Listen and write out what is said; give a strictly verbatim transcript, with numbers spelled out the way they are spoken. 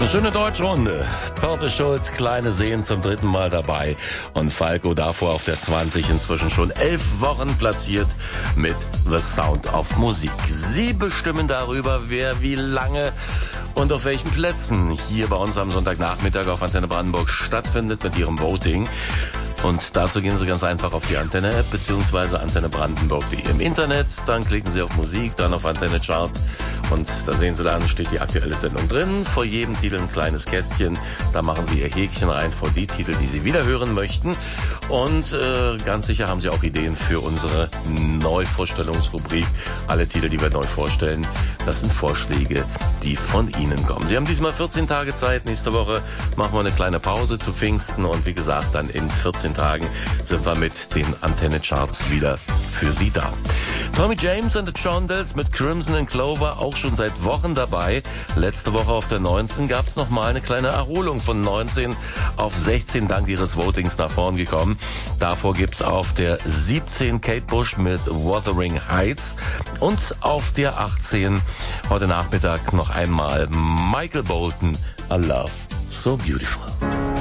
Eine schöne Deutschrunde. Purple Schulz, Kleine Seen zum dritten Mal dabei. Und Falco davor auf der zwanzig, inzwischen schon elf Wochen platziert mit The Sound of Musik. Sie bestimmen darüber, wer wie lange und auf welchen Plätzen hier bei uns am Sonntagnachmittag auf Antenne Brandenburg stattfindet mit ihrem Voting. Und dazu gehen Sie ganz einfach auf die Antenne-App bzw. antenne brandenburg punkt de im Internet. Dann klicken Sie auf Musik, dann auf Antenne Charts und dann sehen Sie, dann steht die aktuelle Sendung drin. Vor jedem Titel ein kleines Kästchen. Da machen Sie Ihr Häkchen rein vor die Titel, die Sie wieder hören möchten. Und äh, ganz sicher haben Sie auch Ideen für unsere Neuvorstellungsrubrik. Alle Titel, die wir neu vorstellen, das sind Vorschläge, die von Ihnen kommen. Sie haben diesmal vierzehn Tage Zeit. Nächste Woche machen wir eine kleine Pause zu Pfingsten. Und wie gesagt, dann in vierzehn Tagen sind wir mit den Antenne-Charts wieder für Sie da. Tommy James and the Shondells mit Crimson and Clover auch schon seit Wochen dabei. Letzte Woche auf der neunzehn gab es nochmal eine kleine Erholung von neunzehn auf sechzehn, dank ihres Votings nach vorn gekommen. Davor gibt's auf der siebzehn Kate Bush mit Wuthering Heights und auf der achtzehn heute Nachmittag noch einmal Michael Bolton, A Love So Beautiful.